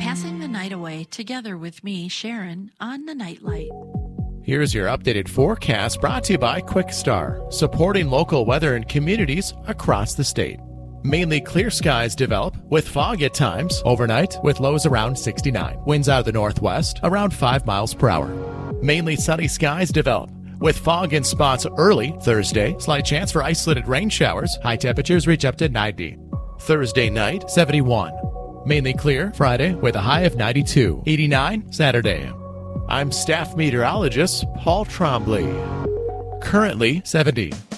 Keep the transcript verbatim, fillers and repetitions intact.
Passing the night away together with me, Sharon, on the Nightlight. Here's your updated forecast brought to you by Quickstar, supporting local weather in communities across the state. Mainly clear skies develop with fog at times overnight with lows around sixty-nine. Winds out of the northwest around five miles per hour. Mainly sunny skies develop with fog in spots early Thursday. Slight chance for isolated rain showers. High temperatures reach up to ninety. Thursday night, seventy-one. Mainly clear Friday with a high of ninety-two. eighty-nine Saturday. I'm staff meteorologist Paul Trombley. Currently seventy.